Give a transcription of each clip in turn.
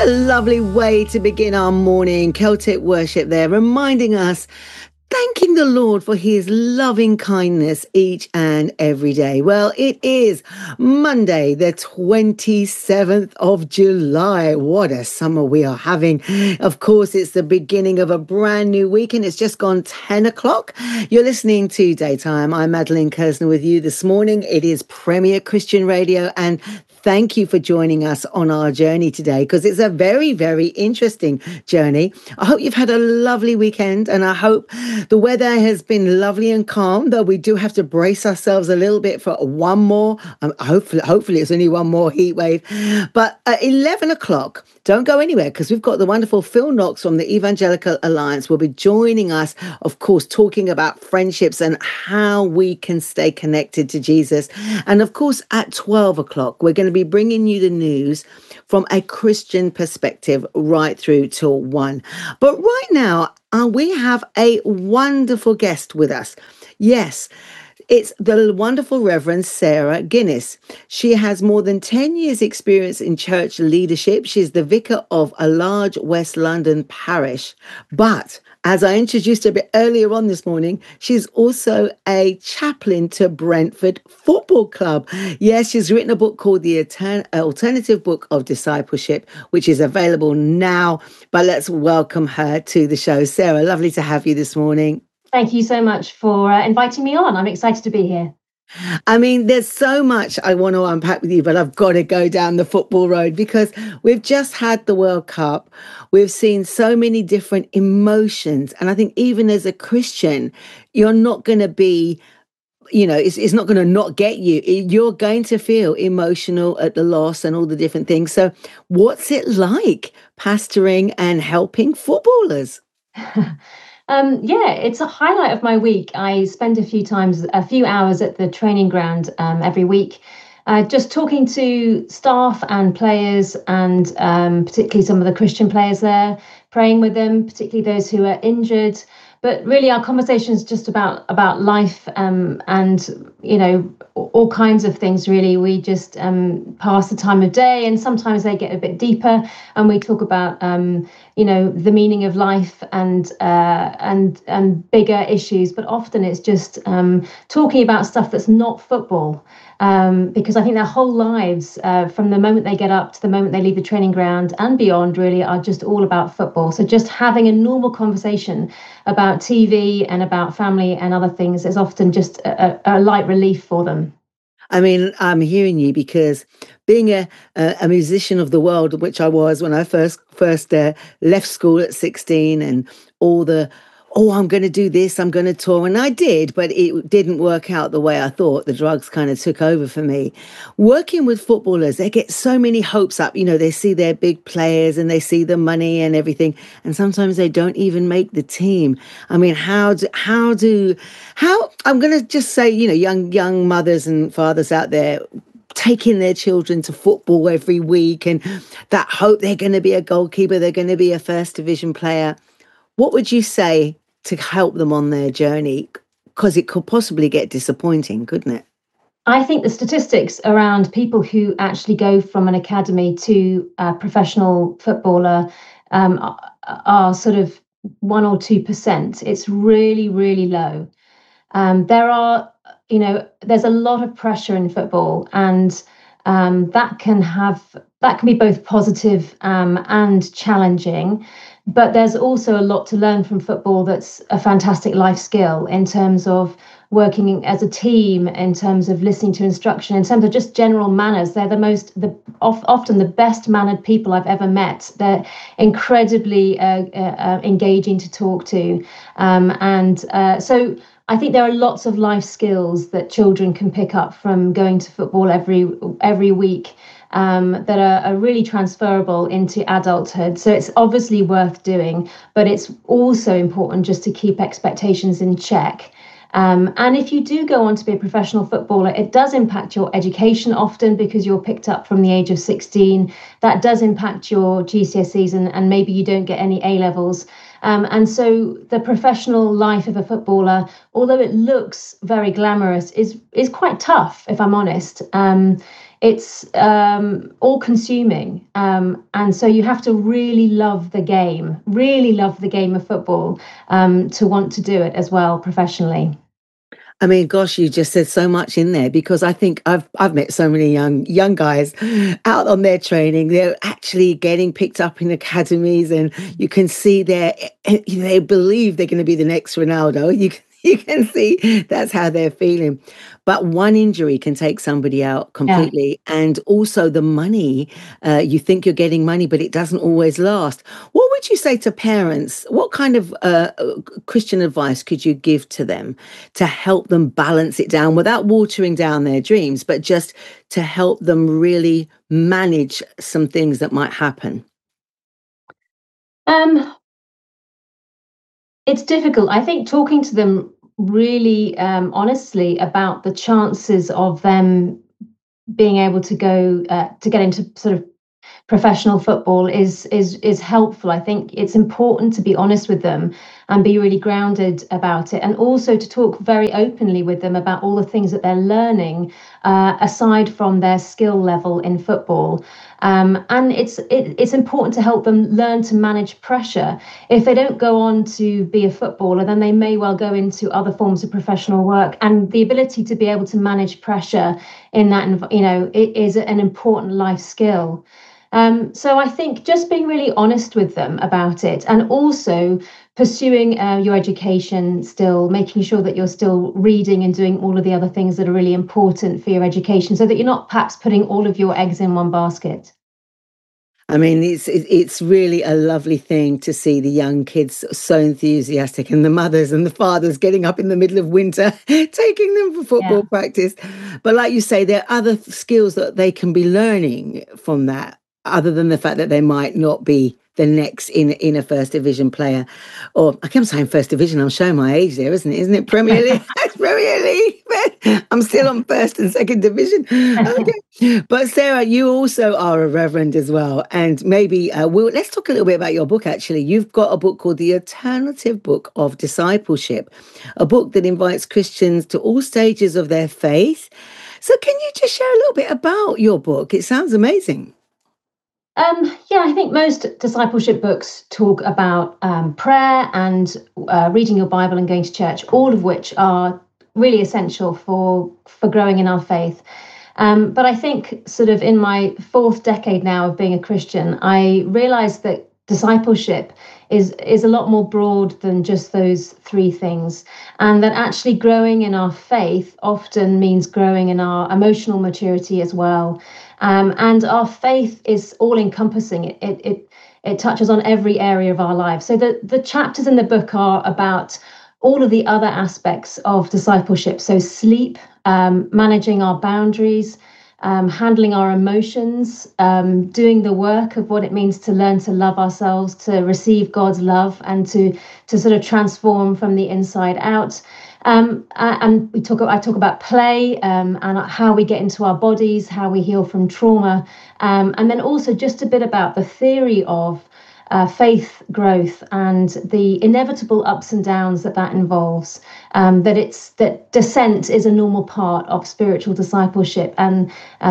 A lovely way to begin our morning Celtic worship there, reminding us, thanking the Lord for his loving kindness each and every day. Well, it is Monday, the 27th of July. What a summer we are having. Of course, it's the beginning of a brand new week and it's just gone 10 o'clock. You're listening to Daytime. I'm Madeline Kersner with you this morning. It is Premier Christian Radio, and thank you for joining us on our journey today, because it's a very, very interesting journey. I hope you've had a lovely weekend, and I hope the weather has been lovely and calm, though we do have to brace ourselves a little bit for one more. Hopefully it's only one more heat wave. But at 11 o'clock, don't go anywhere, because we've got the wonderful Phil Knox from the Evangelical Alliance will be joining us, of course, talking about friendships and how we can stay connected to Jesus. And of course, at 12 o'clock, we're going to be bringing you the news from a Christian perspective right through till 1. But right now, we have a wonderful guest with us. Yes, it's the wonderful Reverend Sarah Guinness. She has more than 10 years experience in church leadership. She's the vicar of a large West London parish. But as I introduced a bit earlier on this morning, she's also a chaplain to Brentford Football Club. Yes, she's written a book called The Alternative Book of Discipleship, which is available now. But let's welcome her to the show. Sarah, lovely to have you this morning. Thank you so much for inviting me on. I'm excited to be here. I mean, there's so much I want to unpack with you, but I've got to go down the football road, because we've just had the World Cup. We've seen so many different emotions. And I think even as a Christian, you're not going to be, it's not going to not get you. You're going to feel emotional at the loss and all the different things. So what's it like pastoring and helping footballers? It's a highlight of my week. I spend a few hours at the training ground every week, just talking to staff and players, and particularly some of the Christian players there, praying with them, particularly those who are injured. But really, our conversation is just about life, and all kinds of things. Really, we just pass the time of day, and sometimes they get a bit deeper, and we talk about the meaning of life and bigger issues. But often it's just talking about stuff that's not football. Because I think their whole lives, from the moment they get up to the moment they leave the training ground and beyond, really are just all about football. So just having a normal conversation about TV and about family and other things is often just a light relief for them. I mean, I'm hearing you, because being a musician of the world, which I was when I first left school at 16, and all the, I'm going to do this, I'm going to tour. And I did, but it didn't work out the way I thought. The drugs kind of took over for me. Working with footballers, they get so many hopes up. They see their big players and they see the money and everything. And sometimes they don't even make the team. I mean, how I'm going to just say, young mothers and fathers out there taking their children to football every week, and that hope they're going to be a goalkeeper, they're going to be a first division player. What would you say to help them on their journey? Because it could possibly get disappointing, couldn't it? I think the statistics around people who actually go from an academy to a professional footballer are sort of 1 or 2%. It's really, really low. There's a lot of pressure in football, and that can be both positive and challenging. But there's also a lot to learn from football that's a fantastic life skill, in terms of working as a team, in terms of listening to instruction, in terms of just general manners. They're often the best mannered people I've ever met. They're incredibly engaging to talk to. So I think there are lots of life skills that children can pick up from going to football every week, that are really transferable into adulthood. So it's obviously worth doing, but it's also important just to keep expectations in check. And if you do go on to be a professional footballer, it does impact your education often, because you're picked up from the age of 16. That does impact your GCSEs, and maybe you don't get any A-levels. And so the professional life of a footballer, although it looks very glamorous, is quite tough, if I'm honest. it's all consuming, and so you have to really love the game of football, to want to do it as well professionally. I mean, gosh, you just said so much in there because I think I've met so many young guys out on their training. They're actually getting picked up in academies, and you can see they believe they're going to be the next Ronaldo. You can see that's how they're feeling. But one injury can take somebody out Yeah. completely, and also the money. You think you're getting money, but it doesn't always last. What would you say to parents? What kind of Christian advice could you give to them to help them balance it down without watering down their dreams, but just to help them really manage some things that might happen? Um, it's difficult. I think talking to them really honestly about the chances of them being able to go to get into sort of professional football is helpful. I think it's important to be honest with them and be really grounded about it, and also to talk very openly with them about all the things that they're learning aside from their skill level in football. And it's important to help them learn to manage pressure. If they don't go on to be a footballer, then they may well go into other forms of professional work. And the ability to be able to manage pressure in that, it is an important life skill. So I think just being really honest with them about it, and also pursuing your education still, making sure that you're still reading and doing all of the other things that are really important for your education, so that you're not perhaps putting all of your eggs in one basket. I mean, it's really a lovely thing to see the young kids so enthusiastic, and the mothers and the fathers getting up in the middle of winter, taking them for Yeah. football practice. But like you say, there are other skills that they can be learning from that, other than the fact that they might not be the next in a first division player. Or I keep saying first division, I'm showing my age there, isn't it? Isn't it Premier League? It's Premier League. I'm still on first and second division. Okay. But Sarah, you also are a reverend as well, and maybe let's talk a little bit about your book. Actually, you've got a book called The Alternative Book of Discipleship, a book that invites Christians to all stages of their faith. So, can you just share a little bit about your book? It sounds amazing. Yeah, I think most discipleship books talk about prayer and reading your Bible and going to church, all of which are really essential for growing in our faith. But I think, sort of in my fourth decade now of being a Christian, I realized that discipleship is a lot more broad than just those three things, and that actually growing in our faith often means growing in our emotional maturity as well. And our faith is all encompassing. It touches on every area of our life. So the chapters in the book are about all of the other aspects of discipleship. So sleep, managing our boundaries, handling our emotions, doing the work of what it means to learn to love ourselves, to receive God's love, and to sort of transform from the inside out. And I talk about play, and how we get into our bodies, how we heal from trauma, and then also just a bit about the theory of faith growth and the inevitable ups and downs that involves. That descent is a normal part of spiritual discipleship, and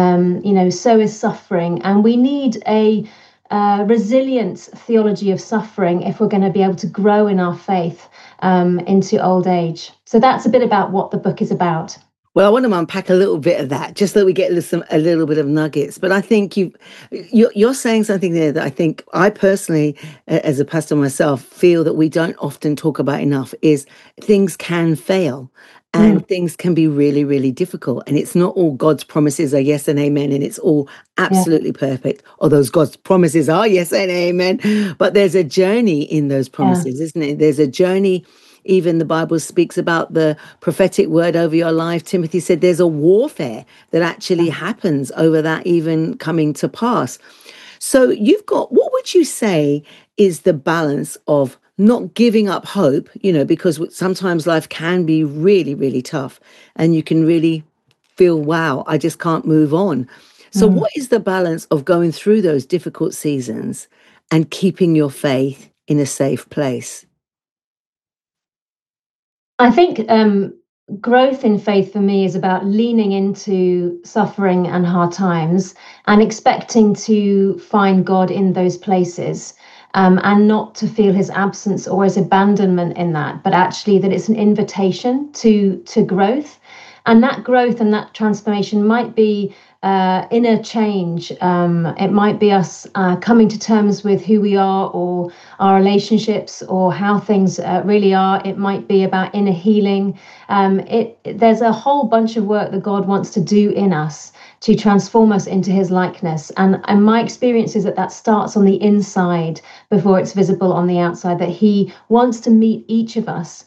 so is suffering, and we need a resilient theology of suffering if we're going to be able to grow in our faith into old age. So that's a bit about what the book is about. Well, I want to unpack a little bit of that, just so we get a little bit of nuggets. But I think you're saying something there that I think I personally, as a pastor myself, feel that we don't often talk about enough. Is things can fail, Mm, and things can be really, really difficult, and it's not all God's promises are yes and amen, and it's all yeah, absolutely perfect. Or those God's promises are yes and amen, but there's a journey in those yeah, promises, isn't it? There's a journey. Even the Bible speaks about the prophetic word over your life. Timothy said there's a warfare that actually yeah. happens over that even coming to pass. So what would you say is the balance of not giving up hope, because sometimes life can be really, really tough, and you can really feel, wow, I just can't move on. So Mm. what is the balance of going through those difficult seasons and keeping your faith in a safe place? I think growth in faith for me is about leaning into suffering and hard times and expecting to find God in those places. And not to feel his absence or his abandonment in that, but actually that it's an invitation to growth. And that growth and that transformation might be inner change. It might be us coming to terms with who we are or our relationships or how things really are. It might be about inner healing. There's a whole bunch of work that God wants to do in us to transform us into his likeness. And my experience is that that starts on the inside before it's visible on the outside, that he wants to meet each of us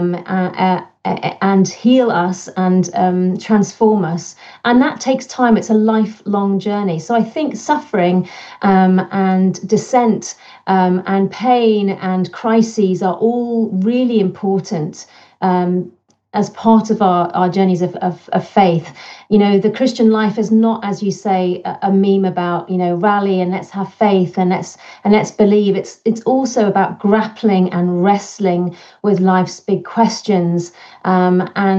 and heal us and transform us. And that takes time. It's a lifelong journey. So I think suffering and dissent and pain and crises are all really important as part of our journeys of faith. The Christian life is not, as you say, a meme about, rally and let's have faith and let's believe. It's also about grappling and wrestling with life's big questions, and